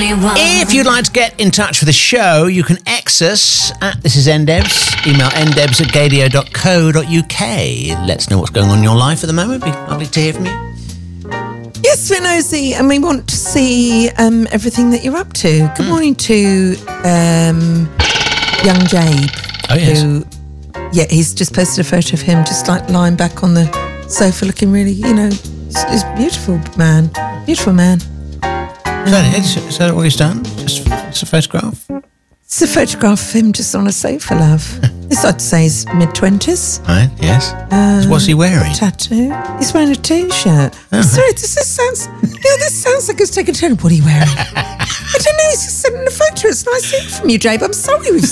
only one. If you'd like to get in touch with the show, you can X us at This Is NDebs. Email ndebs@gadio.co.uk. Let us know what's going on in your life at the moment. It'd be lovely to hear from you. Yes, we're nosy and we want to see everything that you're up to. Good morning to young Jabe. Oh, yes. He's just posted a photo of him just like lying back on the sofa looking really, he's a beautiful man. Beautiful man. Is that it? Is that all he's done? Just it's a photograph? It's a photograph of him just on a sofa, love. This, I'd say, is mid-20s. Right, yes. What's he wearing? Tattoo. He's wearing a T-shirt. Oh. Sorry, this sounds like it's taken a turn. What are you wearing? I don't know, he's just sending a photo. It's nice to hear from you, Jabe. I'm sorry we've